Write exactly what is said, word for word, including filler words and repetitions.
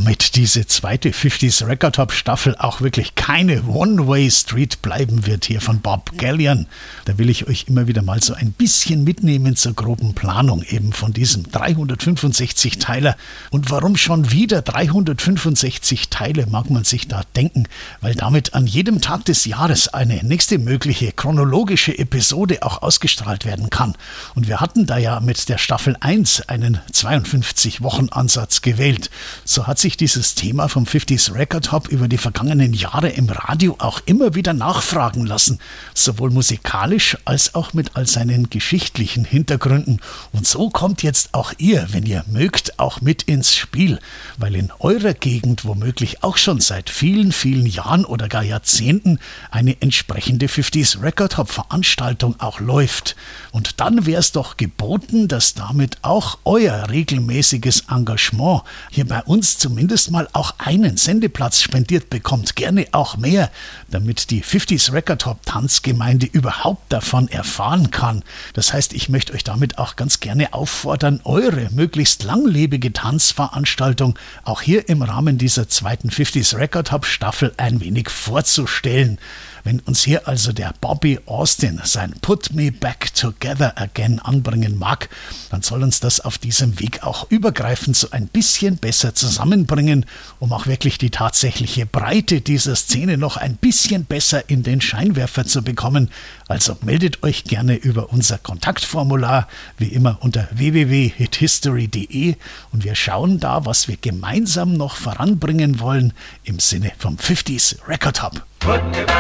damit diese zweite fünfziger Record Top Staffel auch wirklich keine One-Way-Street bleiben wird hier von Bob Gallion. Da will ich euch immer wieder mal so ein bisschen mitnehmen zur groben Planung eben von diesem dreihundertfünfundsechzig Teiler. Und warum schon wieder dreihundertfünfundsechzig Teile, mag man sich da denken, weil damit an jedem Tag des Jahres eine nächste mögliche chronologische Episode auch ausgestrahlt werden kann. Und wir hatten da ja mit der Staffel eins einen zweiundfünfzig Wochen Ansatz gewählt. So hat sich dieses Thema vom fünfziger Record Top über die vergangenen Jahre im Radio auch immer wieder nachfragen lassen, sowohl musikalisch als auch mit all seinen geschichtlichen Hintergründen. Und so kommt jetzt auch ihr, wenn ihr mögt, auch mit ins Spiel, weil in eurer Gegend womöglich auch schon seit vielen, vielen Jahren oder gar Jahrzehnten eine entsprechende fünfziger Record Top Veranstaltung auch läuft. Und dann wäre es doch geboten, dass damit auch euer regelmäßiges Engagement hier bei uns zumindest mal auch einen Sendeplatz spendiert bekommt, gerne auch mehr, damit die fünfziger Record Top Tanzgemeinde überhaupt davon erfahren kann. Das heißt, ich möchte euch damit auch ganz gerne auffordern, eure möglichst langlebige Tanzveranstaltung auch hier im Rahmen dieser zweiten fünfziger Record Top Staffel ein wenig vorzustellen. Wenn uns hier also der Bobby Austin sein Put Me Back Together Again anbringen mag, dann soll uns das auf diesem Weg auch übergreifend so ein bisschen besser zusammenbringen, um auch wirklich die tatsächliche Breite dieser Szene noch ein bisschen besser in den Scheinwerfer zu bekommen. Also meldet euch gerne über unser Kontaktformular, wie immer unter w w w punkt hithistory punkt d e, und wir schauen da, was wir gemeinsam noch voranbringen wollen im Sinne vom fünfziger Record Top.